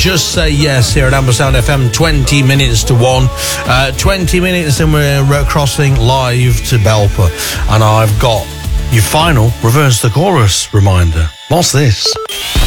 Just Say Yes here at Ambersound FM, 20 minutes to 1. 20 minutes and we're crossing live to Belper. And I've got your final Reverse the Chorus reminder. What's this?